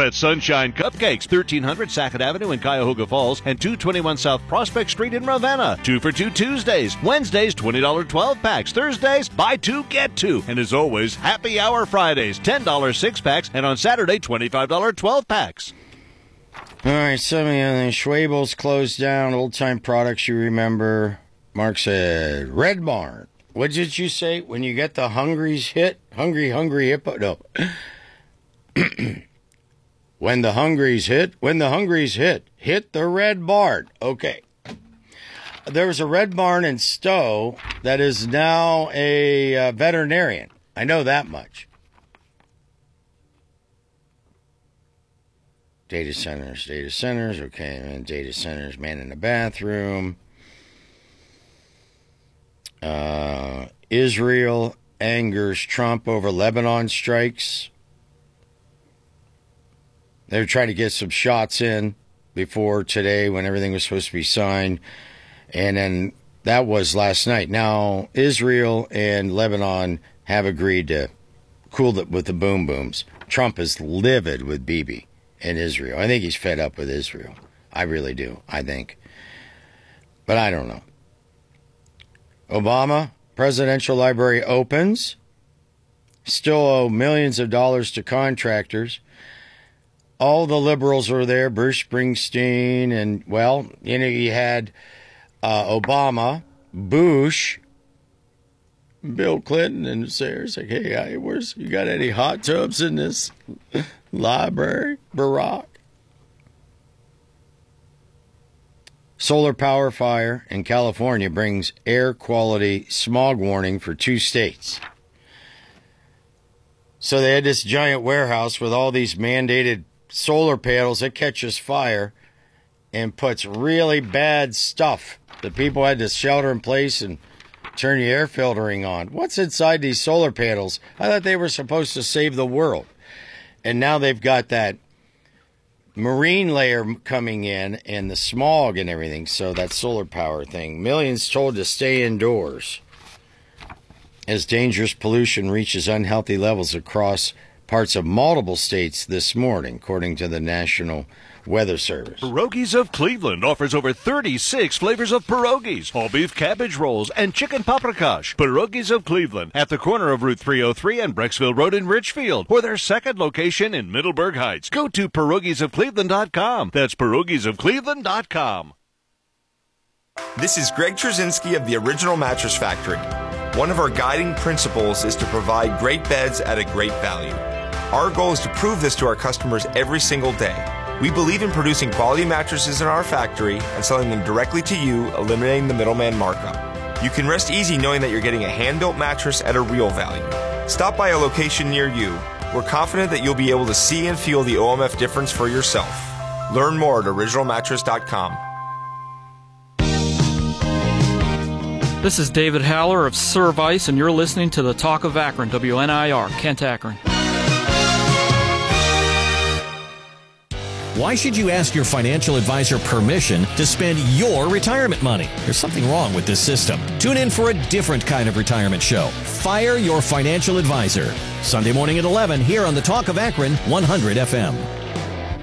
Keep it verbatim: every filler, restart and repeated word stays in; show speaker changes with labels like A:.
A: at Sunshine Cupcakes, thirteen hundred Sackett Avenue in Cuyahoga Falls and two twenty-one South Prospect Street in Ravenna. Two for two Tuesdays. Wednesdays, twenty dollars twelve packs. Thursdays, buy two, get two. And as always, happy hour Fridays, ten dollars six packs. And on Saturday, twenty-five dollars twelve packs.
B: All right, some of the other Schwabel's closed down. Old-time products you remember. Mark said, Red Barn. What did you say? When you get the Hungries hit? Hungry, hungry hippo? No. When the Hungries hit? When the Hungries hit. Hit the Red Barn. Okay. There was a Red Barn in Stowe that is now a uh, veterinarian. I know that much. Data centers, data centers. Okay, and data centers, man in the bathroom. Uh, Israel angers Trump over Lebanon strikes. They were trying to get some shots in before today when everything was supposed to be signed. And then that was last night. Now, Israel and Lebanon have agreed to cool it with the boom booms. Trump is livid with Bibi and Israel. I think he's fed up with Israel. I really do, I think. But I don't know. Obama Presidential Library opens. Still owe millions of dollars to contractors. All the liberals were there. Bruce Springsteen and, well, you know, you had uh, Obama, Bush, Bill Clinton, and Sarah's like, hey, where's you got any hot tubs in this library, Barack? Solar power fire in California brings air quality smog warning for two states. So they had this giant warehouse with all these mandated solar panels that catches fire and puts really bad stuff that people had to shelter in place and turn the air filtering on. What's inside these solar panels? I thought they were supposed to save the world. And now they've got that marine layer coming in and the smog and everything. So that solar power thing. Millions told to stay indoors as dangerous pollution reaches unhealthy levels across parts of multiple states this morning, according to the National Weather Service.
A: Pierogies of Cleveland offers over thirty-six flavors of pierogies, all beef cabbage rolls, and chicken paprikash. Pierogies of Cleveland at the corner of Route three oh three and Brecksville Road in Richfield, or their second location in Middleburg Heights. Go to pierogies of cleveland dot com. That's pierogies of cleveland dot com.
C: This is Greg Trzynski of the Original Mattress Factory. One of our guiding principles is to provide great beds at a great value. Our goal is to prove this to our customers every single day. We believe in producing quality mattresses in our factory and selling them directly to you, eliminating the middleman markup. You can rest easy knowing that you're getting a hand-built mattress at a real value. Stop by a location near you. We're confident that you'll be able to see and feel the O M F difference for yourself. Learn more at original mattress dot com.
D: This is David Haller of Service, and you're listening to the Talk of Akron, W N I R, Kent, Akron.
E: Why should you ask your financial advisor permission to spend your retirement money? There's something wrong with this system. Tune in for a different kind of retirement show. Fire Your Financial Advisor. Sunday morning at eleven here on the Talk of Akron, one hundred F M.